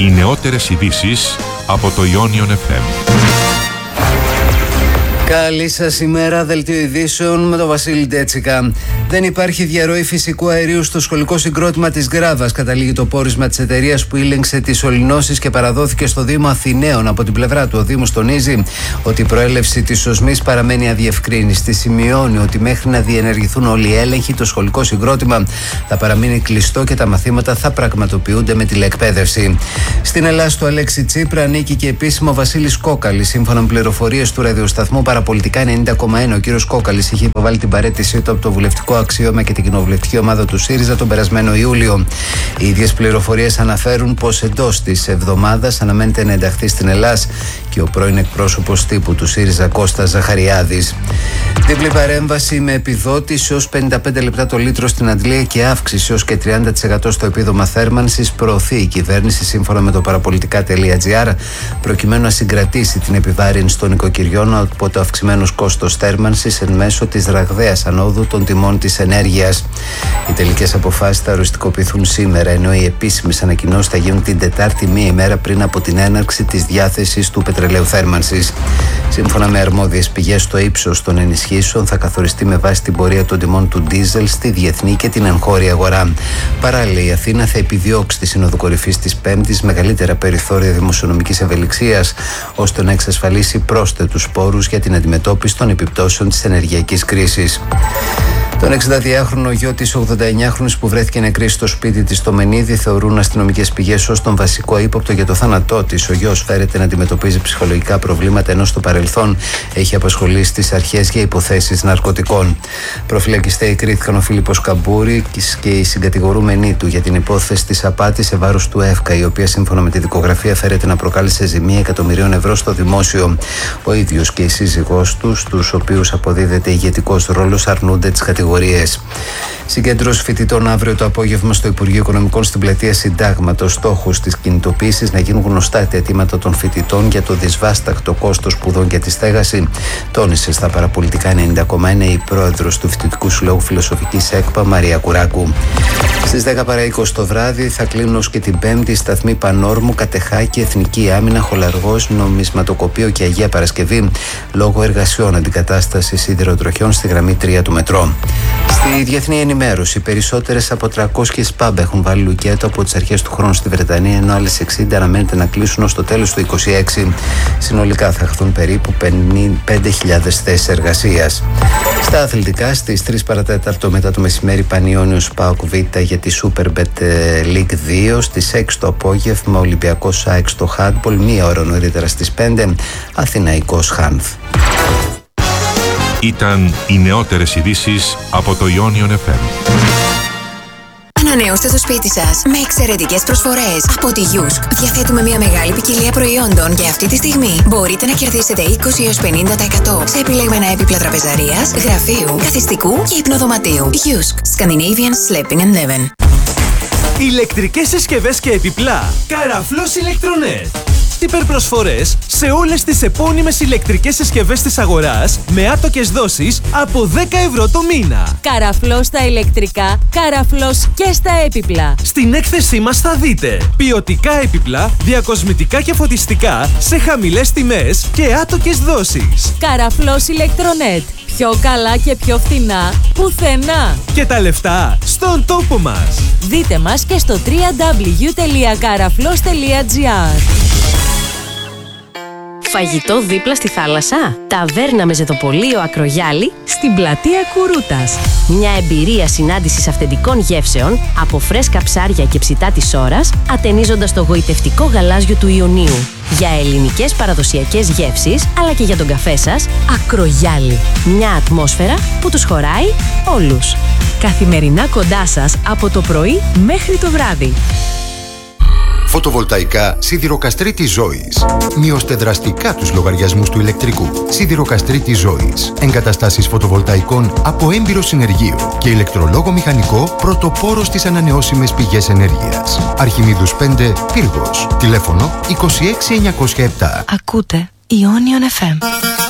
Οι νεότερες ειδήσεις από το Ionion FM. Καλή σας ημέρα, δελτίο ειδήσεων με τον Βασίλη Ντέτσικα. Δεν υπάρχει διαρροή φυσικού αερίου στο σχολικό συγκρότημα της Γράβας, καταλήγει το πόρισμα της εταιρείας που ήλεγξε τις ολυνώσεις και παραδόθηκε στο Δήμο Αθηναίων. Από την πλευρά του, ο Δήμος τονίζει ότι η προέλευση της οσμής παραμένει αδιευκρίνηστη. Σημειώνει ότι μέχρι να διενεργηθούν όλοι οι έλεγχοι, το σχολικό συγκρότημα θα παραμείνει κλειστό και τα μαθήματα θα πραγματοποιούνται με τηλεκπαίδευση. Στην Ελλάδα, του Αλέξη Τσίπρα ανήκει και επίσημα ο Βασίλης Κόκαλης. Σύμφωνα με πληροφορίες του ραδιοσταθμού Παραπολιτικά 90,1, ο κύριος Κόκαλης είχε υποβάλει την παραίτησή του από το βουλευτικό αξίωμα και την κοινοβουλευτική ομάδα του ΣΥΡΙΖΑ τον περασμένο Ιούλιο. Οι ίδιες πληροφορίες αναφέρουν πως εντός της εβδομάδας αναμένεται να ενταχθεί στην Ελλάδα και ο πρώην εκπρόσωπος τύπου του ΣΥΡΙΖΑ Κώστας Ζαχαριάδης. Διπλή παρέμβαση με επιδότηση ως 55 λεπτά το λίτρο στην Αντλία και αύξηση ως και 30% στο επίδομα θέρμανσης προωθεί η κυβέρνηση σύμφωνα με το παραπολιτικά.gr προκειμένου να συγκρατήσει την επιβάρυνση των οικοκυριών από το αυξημένο κόστος θέρμανσης εν μέσω της ραγδαίας ανόδου των τιμών της ενέργειας. Οι τελικές αποφάσεις θα οριστικοποιηθούν σήμερα, ενώ οι επίσημες ανακοινώσεις θα γίνουν την Τετάρτη, μία ημέρα πριν από την έναρξη της διάθεσης του πετρελαίου θέρμανσης. Σύμφωνα με αρμόδιες πηγές, το ύψος των ενισχύσεων θα καθοριστεί με βάση την πορεία των τιμών του ντίζελ στη διεθνή και την εγχώρια αγορά. Παράλληλα, η Αθήνα θα επιδιώξει τη Σύνοδο Κορυφής της Πέμπτης μεγαλύτερα περιθώρια δημοσιονομικής ευελιξίας, ώστε να εξασφαλίσει πρόσθετους πόρους για την αντιμετώπιση των επιπτώσεων της ενεργειακής κρίσης. Τον 62χρονο γιο της 89χρονης που βρέθηκε νεκρή στο σπίτι της στο Μενίδη θεωρούν αστυνομικές πηγές ως τον βασικό ύποπτο για το θάνατό της. Ο γιος φέρεται να αντιμετωπίζει ψυχολογικά προβλήματα, ενώ στο παρελθόν έχει απασχολήσει τις αρχές για υποθέσεις ναρκωτικών. Προφυλακιστέοι κρίθηκαν ο Φίλιππος Καμπούρη και οι συγκατηγορούμενοι του για την υπόθεση της απάτης σε βάρος του ΕΦΚΑ, η οποία σύμφωνα με τη δικογραφία φέρεται να προκάλεσε ζημία εκατομμυρίων ευρώ στο δημόσιο. Ο ίδιος και η σύζυγός του, στους οποίους αποδίδεται ηγετικός ρόλος, αρνούνται τις κατηγορίες. Συγκέντρωση φοιτητών αύριο το απόγευμα στο Υπουργείο Οικονομικών στην πλατεία Συντάγματος. Στόχος της κινητοποίησης να γίνουν γνωστά τα αιτήματα των φοιτητών για το δυσβάστακτο κόστος σπουδών και τη στέγαση, τόνισε στα Παραπολιτικά 90,1 η πρόεδρος του Φοιτητικού Συλλόγου Φιλοσοφικής ΕΚΠΑ, Μαρία Κουράκου. Στις 10 παρά 20 το βράδυ θα κλείνουν ως και την Πέμπτη σταθμοί Πανόρμου, Κατεχάκη, Εθνική Άμυνα, Χολαργός, Νομισματοκοπείο και Αγία Παρασκευή λόγω εργασιών αντικατάστασης σιδηροτροχιών στη γραμμή 3 του μετρό. Στη διεθνή ενημέρωση, περισσότερες από 300 pub έχουν βάλει λουκέτο από τις αρχές του χρόνου στη Βρετανία, ενώ άλλες 60 αναμένεται να κλείσουν ως το τέλος του 2026. Συνολικά θα χαθούν περίπου 5.000 θέσεις εργασίας. Στα αθλητικά, στις 3 παρατέταρτο μετά το μεσημέρι, Πανιόνιος ΠΑΟΚ Β για τη Superbet League 2. Στις 6 το απόγευμα, Ολυμπιακός ΑΕΚ στο Handball. Μία ώρα νωρίτερα στις 5, Αθηναϊκός Χάνθ. Ήταν οι νεότερες ειδήσεις από το Ionion FM. Ανανεώστε το σπίτι σας με εξαιρετικές προσφορές από τη Yusk. Διαθέτουμε μια μεγάλη ποικιλία προϊόντων και αυτή τη στιγμή μπορείτε να κερδίσετε 20 έως 50% σε επιλεγμένα έπιπλα τραπεζαρίας, γραφείου, καθιστικού και υπνοδωματίου. Yusk. Scandinavian Sleeping and Living. Ηλεκτρικές συσκευές και επιπλά. Καραφλός Ηλεκτρονέτ. Υπερπροσφορές σε όλες τις επώνυμες ηλεκτρικές συσκευές της αγοράς με άτοκες δόσεις από 10 ευρώ το μήνα. Καραφλός στα ηλεκτρικά, καραφλός και στα έπιπλα. Στην έκθεσή μας θα δείτε ποιοτικά έπιπλα, διακοσμητικά και φωτιστικά σε χαμηλές τιμές και άτοκες δόσεις. Καραφλός Ηλεκτρονέτ. Πιο καλά και πιο φθηνά πουθενά. Και τα λεφτά στον τόπο μας. Δείτε μας και στο www.karaflos.gr. Φαγητό δίπλα στη θάλασσα. Ταβέρνα με ζετοπολείο Ακρογιάλη στην πλατεία Κουρούτας. Μια εμπειρία συνάντησης αυθεντικών γεύσεων από φρέσκα ψάρια και ψητά της ώρας, ατενίζοντας το γοητευτικό γαλάζιο του Ιωνίου. Για ελληνικές παραδοσιακές γεύσεις, αλλά και για τον καφέ σας, Ακρογιάλη. Μια ατμόσφαιρα που τους χωράει όλους. Καθημερινά κοντά σας από το πρωί μέχρι το βράδυ. Φωτοβολταϊκά Σιδηροκαστρίτη Ζωής. Μειώστε δραστικά τους λογαριασμούς του ηλεκτρικού. Σιδηροκαστρίτη Ζωής. Εγκαταστάσεις φωτοβολταϊκών από έμπειρο συνεργείο και ηλεκτρολόγο μηχανικό πρωτοπόρο στις ανανεώσιμες πηγές ενέργειας. Αρχιμίδους 5, Πύργος. Τηλέφωνο 26907. Ακούτε Ionion FM.